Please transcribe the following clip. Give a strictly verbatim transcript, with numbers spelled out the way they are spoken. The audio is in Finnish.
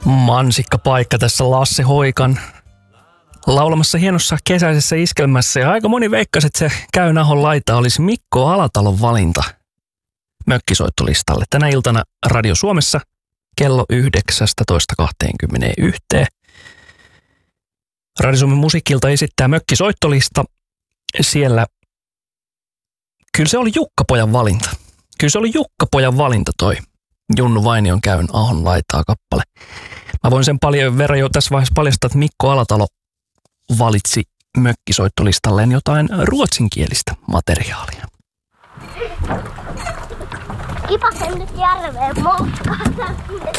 Mansikka paikka tässä Lasse Hoikan laulamassa hienossa kesäisessä iskelmässä. Ja aika moni veikkasi, että se Käy Nahon laita olisi Mikko Alatalon valinta mökkisoittolistalle. Tänä iltana Radio Suomessa kello yhdeksästoista kaksikymmentäyksi. Radio Suomen musiikilta esittää mökkisoittolista. Siellä kyllä se oli Jukka-pojan valinta. Kyllä se oli Jukka-pojan valinta toi Junnu Vainion Käyn Ahon laitaa kappale. Mä voin sen paljon verran jo tässä vaiheessa paljastaa, että Mikko Alatalo valitsi mökkisoittolistalleen jotain ruotsinkielistä materiaalia. Kipasen nyt järveen molskaa.